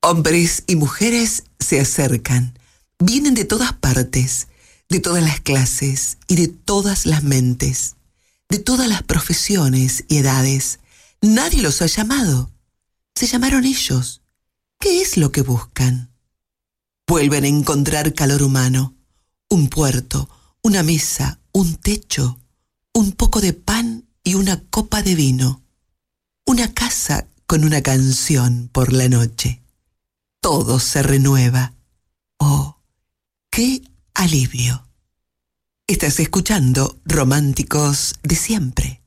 Hombres y mujeres se acercan, vienen de todas partes, de todas las clases y de todas las mentes, de todas las profesiones y edades. Nadie los ha llamado. Se llamaron ellos. ¿Qué es lo que buscan? Vuelven a encontrar calor humano, un puerto, una mesa, un techo, un poco de pan y una copa de vino, una casa con una canción por la noche. Todo se renueva. ¡Oh, qué alivio! Estás escuchando Románticos de Siempre.